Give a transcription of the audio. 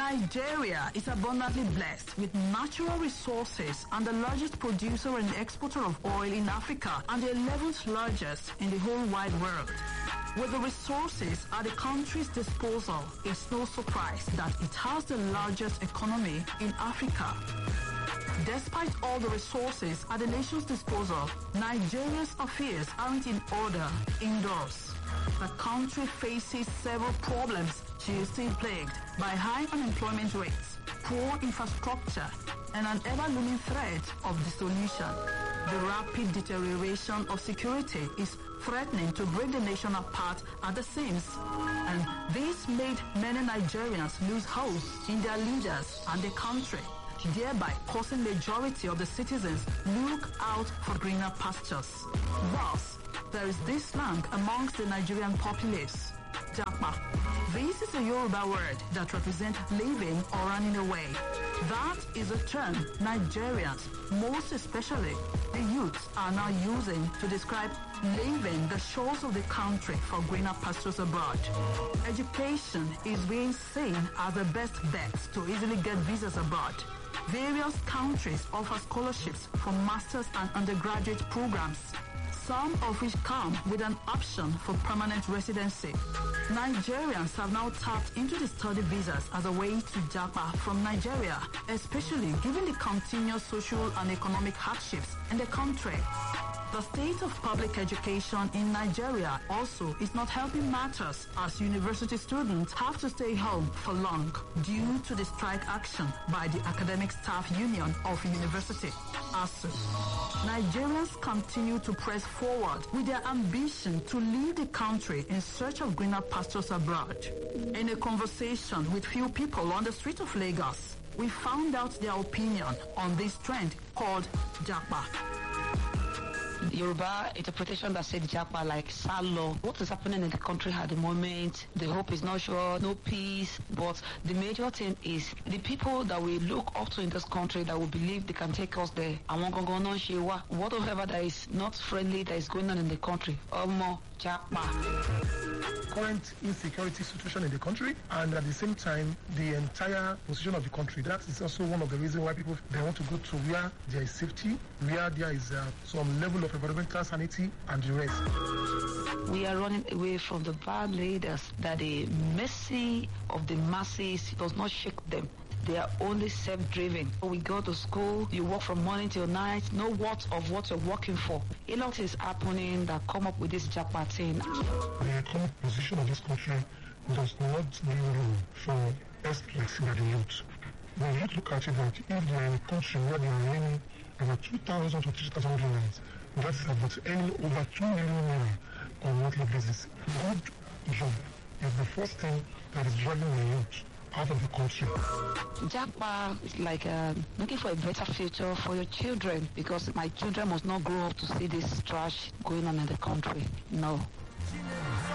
Nigeria is abundantly blessed with natural resources and the largest producer and exporter of oil in Africa and the 11th largest in the whole wide world. With the resources at the country's disposal, it's no surprise that it has the largest economy in Africa. Despite all the resources at the nation's disposal, Nigeria's affairs aren't in order indoors. The country faces several problems. She is still plagued by high unemployment rates, poor infrastructure, and an ever-looming threat of dissolution. The rapid deterioration of security is threatening to break the nation apart at the seams. And this made many Nigerians lose hope in their leaders and the country, thereby causing the majority of the citizens look out for greener pastures. Thus, there is this slang amongst the Nigerian populace, Japa. This is a Yoruba word that represents leaving or running away. That is a term Nigerians, most especially the youths, are now using to describe leaving the shores of the country for greener pastures abroad. Education is being seen as the best bet to easily get visas abroad. Various countries offer scholarships for master's and undergraduate programs, some of which come with an option for permanent residency. Nigerians have now tapped into the study visas as a way to japa from Nigeria, especially given the continuous social and economic hardships in the country. The state of public education in Nigeria also is not helping matters, as university students have to stay home for long due to the strike action by the Academic Staff Union of University, ASU. Nigerians continue to press forward with their ambition to leave the country in search of greener pastures abroad. In a conversation with few people on the street of Lagos, we found out their opinion on this trend called Japa. Yoruba interpretation that said Japa like Salo. What is happening in the country at the moment? The hope is not sure, no peace. But the major thing is the people that we look up to in this country that we believe they can take us there. Whatever that is not friendly that is going on in the country. Japa. Current insecurity situation in the country, and at the same time the entire position of the country. That is also one of the reasons why people they want to go to where there is safety, where there is some level of environmental sanity and the rest. We are running away from the bad leaders, that the mercy of the masses does not shake them. They are only self-driven. We go to school, you work from morning till night, know what you're working for. A lot is happening that come up with this Japa thing. The economic position of this country does not give room for exploits by the youth. When you look at it, that if they are in a country where they are earning about 2,000 to 3,000 naira, that is about earning over 2 million naira on a monthly basis. Good job is the first thing that is driving the youth out of the country. Japa is like looking for a better future for your children, because my children must not grow up to see this trash going on in the country. No.